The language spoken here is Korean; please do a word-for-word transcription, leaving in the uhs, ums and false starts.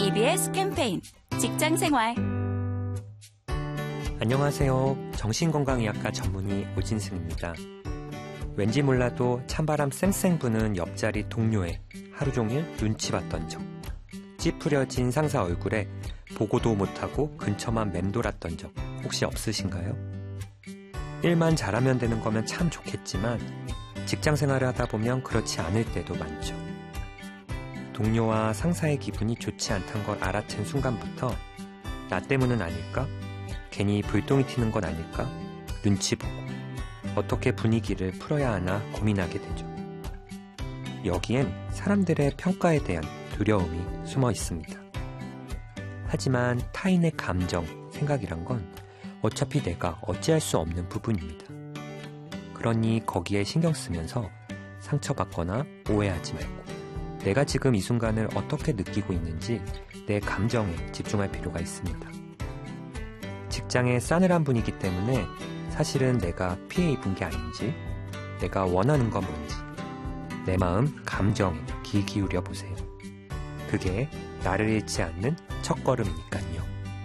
이비에스 캠페인 직장생활. 안녕하세요. 정신건강의학과 전문의 오진승입니다. 왠지 몰라도 찬바람 쌩쌩 부는 옆자리 동료의 하루 종일 눈치 봤던 적, 찌푸려진 상사 얼굴에 보고도 못하고 근처만 맴돌았던 적 혹시 없으신가요? 일만 잘하면 되는 거면 참 좋겠지만 직장 생활을 하다 보면 그렇지 않을 때도 많죠. 동료와 상사의 기분이 좋지 않다는 걸 알아챈 순간부터 나 때문은 아닐까? 괜히 불똥이 튀는 건 아닐까? 눈치 보고 어떻게 분위기를 풀어야 하나 고민하게 되죠. 여기엔 사람들의 평가에 대한 두려움이 숨어 있습니다. 하지만 타인의 감정, 생각이란 건 어차피 내가 어찌할 수 없는 부분입니다. 그러니 거기에 신경 쓰면서 상처받거나 오해하지 말고 내가 지금 이 순간을 어떻게 느끼고 있는지 내 감정에 집중할 필요가 있습니다. 직장의 싸늘한 분위기 때문에 사실은 내가 피해 입은 게 아닌지, 내가 원하는 건 뭔지, 내 마음, 감정에 귀 기울여 보세요. 그게 나를 잃지 않는 첫걸음이니까요.